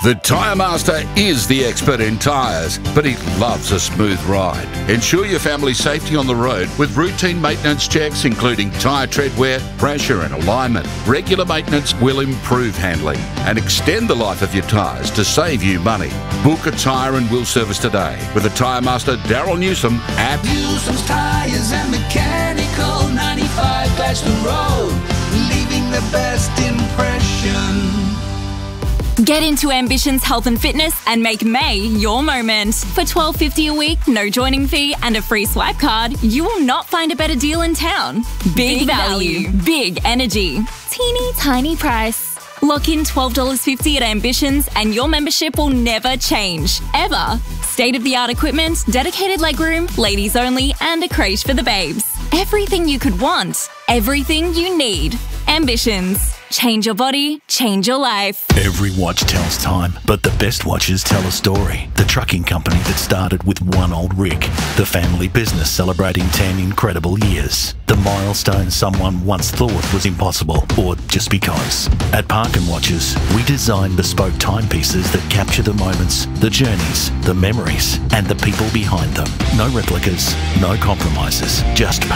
The Tyre Master is the expert in tyres, but he loves a smooth ride. Ensure your family's safety on the road with routine maintenance checks, including tyre tread wear, pressure and alignment. Regular maintenance will improve handling and extend the life of your tyres to save you money. Book a tyre and wheel service today with the Tyre Master Daryl Newsom at Newsom's Tyres and Mechanical, 95 Gladstone Road, leaving the best impression. Get into Ambitions Health and Fitness and make May your moment. For $12.50 a week, no joining fee and a free swipe card, you will not find a better deal in town. Big value, big energy, teeny tiny price. Lock in $12.50 at Ambitions and your membership will never change, ever. State-of-the-art equipment, dedicated legroom, ladies only, and a crèche for the babes. Everything you could want, everything you need. Ambitions. Change your body, change your life. Every watch tells time, but the best watches tell a story. The trucking company that started with one old rig. The family business celebrating 10 incredible years. The milestone someone once thought was impossible, or just because. At Parkin Watches, we design bespoke timepieces that capture the moments, the journeys, the memories, and the people behind them. No replicas, no compromises, just